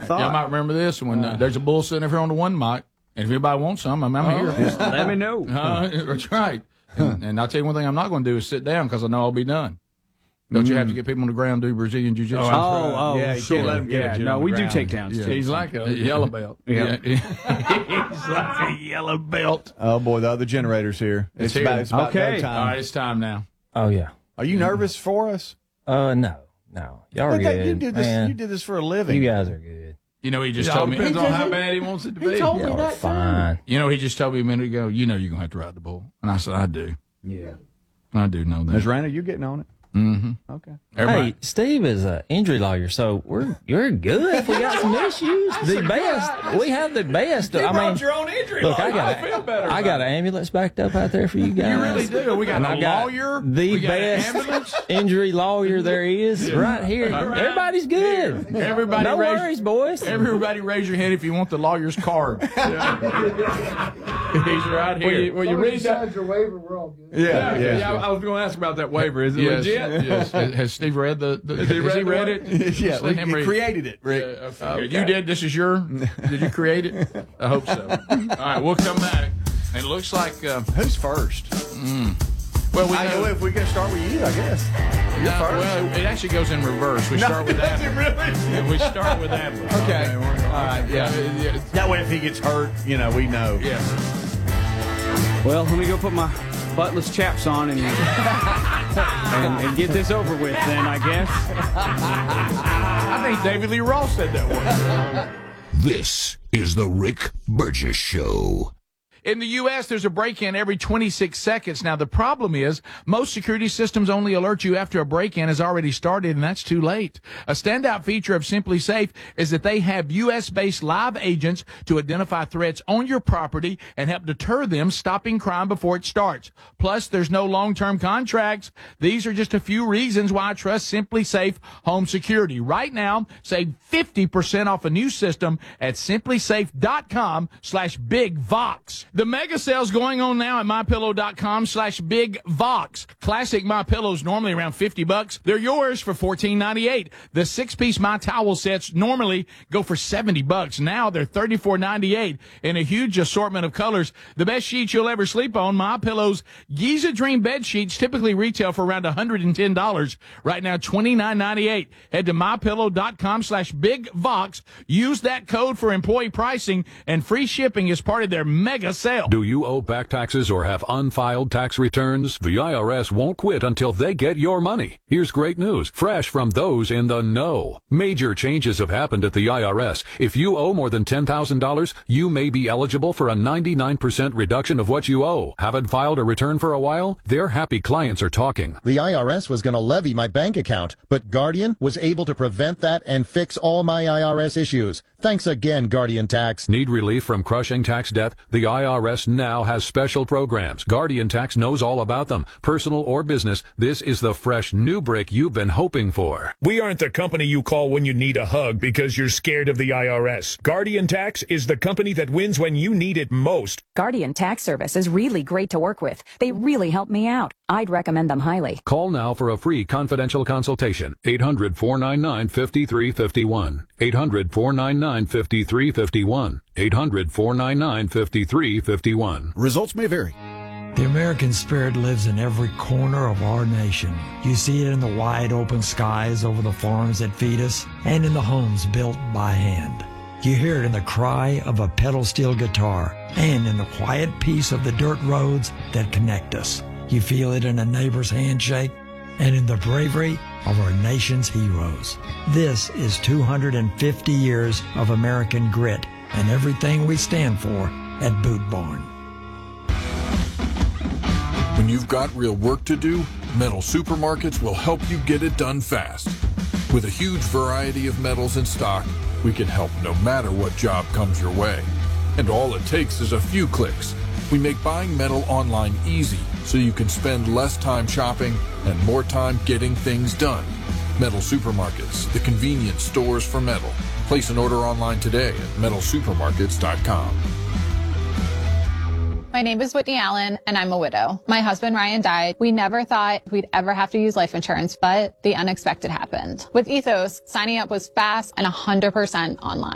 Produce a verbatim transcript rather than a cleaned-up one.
thought. Y'all might remember this when uh, there's a bull sitting over here on the one mic, and if anybody wants some, I'm, I'm oh, here. Just let me know. Uh, that's right. And, and I'll tell you one thing I'm not going to do is sit down because I know I'll be done. Don't mm. you have to get people on the ground do Brazilian Jiu-Jitsu? Oh, oh, oh yeah, you sure. can't let them get yeah, it. No, we ground. do takedowns, yeah. too. He's like a yellow belt. Yeah. yeah. He's like a yellow belt. Oh, boy, the other generator's here. It's, it's here. about, it's about okay. that time. All right, it's time now. Oh, yeah. Are you nervous for us? Uh, no. No. Y'all are Look, good. You did, this, man. you did this for a living. You guys are good. You know, he just it told me. Depends on how bad he wants it to be. He told me that fine. You know, he just told me a minute ago, you know you're going to have to ride the bull. And I said, I do. Yeah. I do know that. Miz Randall, you getting on it? Mm-hmm. Okay. Everybody. Hey, Steve is an injury lawyer, so we're you're good. If we got some issues, the best. We have the best. You I brought mean, your own injury look, lawyer. I got I feel better. I got an ambulance backed up out there for you guys. You really do. We got and a I got lawyer. The we got best an ambulance. injury lawyer there is, right here. Everybody's good. Everybody, no raise, worries, boys. Everybody, raise your hand if you want the lawyer's card. He's right here. Will you, will you read that? Your waiver, we're all good. Yeah, Yeah, yeah. yeah. I, I was going to ask about that waiver. Is it yes, legit? Yes. Has Steve read the? the has he read, he the read one? it? yeah, Let him you read created it, Rick. it. Uh, okay. You did. This is your. Did you create it? I hope so. All right, we'll come back. It looks like. Uh, Who's first? Mm, well, we I know. know if we can start with you, I guess. You're No, first. well, it actually goes in reverse. We No, start with does that. it really? We start with that. Okay. All right. Yeah. yeah. That way, if he gets hurt, you know, we know. Yes. Well, let me go put my buttless chaps on and, and, and get this over with, then, I guess. I think David Lee Roth said that one. This is the Rick Burgess Show. In the U S, there's a break-in every twenty-six seconds. Now, the problem is most security systems only alert you after a break-in has already started, and that's too late. A standout feature of Simply Safe is that they have U S-based live agents to identify threats on your property and help deter them, stopping crime before it starts. Plus, there's no long-term contracts. These are just a few reasons why I trust Simply Safe Home Security. Right now, save fifty percent off a new system at simplysafe.com slash bigvox. The mega sale's going on now at mypillow.com slash bigvox. Classic MyPillows normally around fifty bucks. They're yours for fourteen ninety-eight. The six-piece My Towel sets normally go for seventy bucks. Now they're thirty-four ninety-eight in a huge assortment of colors. The best sheets you'll ever sleep on, MyPillow's Giza Dream bed sheets typically retail for around one hundred ten dollars. Right now, twenty-nine ninety-eight. Head to mypillow.com slash bigvox. Use that code for employee pricing and free shipping as part of their mega sale. Do you owe back taxes or have unfiled tax returns? The I R S won't quit until they get your money. Here's great news, fresh from those in the know. Major changes have happened at the I R S. If you owe more than ten thousand dollars, you may be eligible for a ninety-nine percent reduction of what you owe. Haven't filed a return for a while? Their happy clients are talking. The I R S was going to levy my bank account, but Guardian was able to prevent that and fix all my I R S issues. Thanks again, Guardian Tax. Need relief from crushing tax debt? The I R S now has special programs. Guardian Tax knows all about them. Personal or business, this is the fresh new brick you've been hoping for. We aren't the company you call when you need a hug because you're scared of the I R S. Guardian Tax is the company that wins when you need it most. Guardian Tax Service is really great to work with. They really help me out. I'd recommend them highly. Call now for a free confidential consultation. eight hundred, four nine nine, five three five one. eight hundred, four nine nine, five three five one. eight hundred, four nine nine, five three five one. Results may vary. The American spirit lives in every corner of our nation. You see it in the wide open skies over the farms that feed us and in the homes built by hand. You hear it in the cry of a pedal steel guitar and in the quiet peace of the dirt roads that connect us. You feel it in a neighbor's handshake and in the bravery of our nation's heroes. This is two hundred fifty years of American grit and everything we stand for at Boot Barn. When you've got real work to do, Metal Supermarkets will help you get it done fast. With a huge variety of metals in stock, we can help no matter what job comes your way. And all it takes is a few clicks. We make buying metal online easy so you can spend less time shopping and more time getting things done. Metal Supermarkets, the convenience stores for metal. Place an order online today at metal supermarkets dot com. My name is Whitney Allen, and I'm a widow. My husband, Ryan, died. We never thought we'd ever have to use life insurance, but the unexpected happened. With Ethos, signing up was fast and one hundred percent online.